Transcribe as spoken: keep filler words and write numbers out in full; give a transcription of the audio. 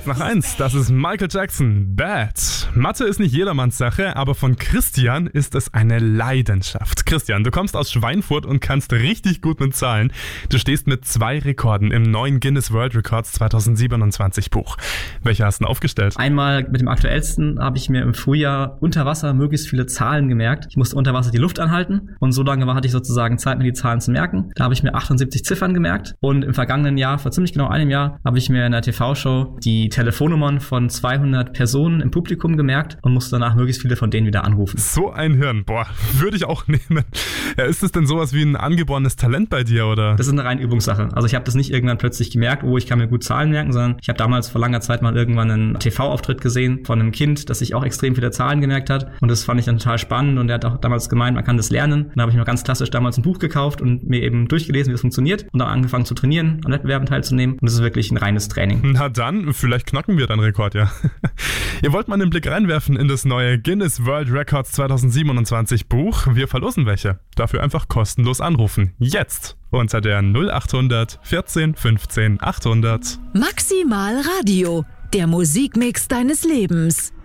Platz nach eins, das ist Michael Jackson, Bad. Mathe ist nicht jedermanns Sache, aber von Christian ist es eine Leidenschaft. Christian, du kommst aus Schweinfurt und kannst richtig gut mit Zahlen. Du stehst mit zwei Rekorden im neuen Guinness World Records zweitausendsiebenundzwanzig Buch. Welche hast du denn aufgestellt? Einmal mit dem aktuellsten habe ich mir im Frühjahr unter Wasser möglichst viele Zahlen gemerkt. Ich musste unter Wasser die Luft anhalten und so lange war, hatte ich sozusagen Zeit, mir die Zahlen zu merken. Da habe ich mir achtundsiebzig Ziffern gemerkt und im vergangenen Jahr, vor ziemlich genau einem Jahr, habe ich mir in einer T V-Show die Telefonnummern von zweihundert Personen im Publikum gemerkt und musste danach möglichst viele von denen wieder anrufen. So ein Hirn, boah, würde ich auch nehmen. Ja, ist das denn sowas wie ein angeborenes Talent bei dir, oder? Das ist eine reine Übungssache. Also ich habe das nicht irgendwann plötzlich gemerkt, oh, ich kann mir gut Zahlen merken, sondern ich habe damals vor langer Zeit mal irgendwann einen T V-Auftritt gesehen von einem Kind, das sich auch extrem viele Zahlen gemerkt hat und das fand ich dann total spannend und er hat auch damals gemeint, man kann das lernen. Dann habe ich mir ganz klassisch damals ein Buch gekauft und mir eben durchgelesen, wie das funktioniert und dann angefangen zu trainieren, an Wettbewerben teilzunehmen und das ist wirklich ein reines Training. Na dann, vielleicht knacken wir deinen Rekord, ja. Ihr wollt mal einen Blick reinwerfen in das neue Guinness World Records zweitausendsiebenundzwanzig Buch. Wir verlosen welche. Dafür einfach kostenlos anrufen. Jetzt unter der null achthundert vierzehn fünfzehn achthundert. Maximal Radio, der Musikmix deines Lebens.